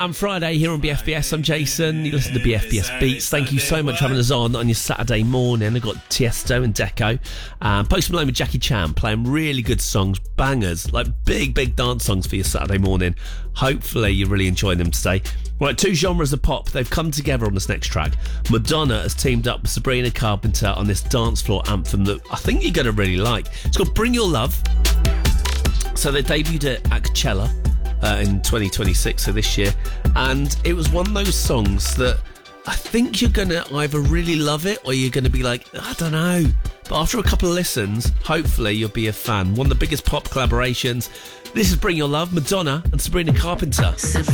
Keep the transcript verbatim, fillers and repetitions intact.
and Friday here on B F B S. I'm Jason. You listen to B F B S Beats. Thank you so much for having us on on your Saturday morning. I've got Tiesto and Deco. Um, Post Malone with Jackie Chan playing really good songs, bangers, like big, big dance songs for your Saturday morning. Hopefully you're really enjoying them today. Right, two genres of pop. They've come together on this next track. Madonna has teamed up with Sabrina Carpenter on this dance floor anthem that I think you're going to really like. It's called Bring Your Love. So they debuted it at Coachella uh, in twenty twenty-six, so this year, and it was one of those songs that I think you're going to either really love it or you're going to be like, I don't know. But after a couple of listens, hopefully you'll be a fan. One of the biggest pop collaborations. This is Bring Your Love, Madonna and Sabrina Carpenter.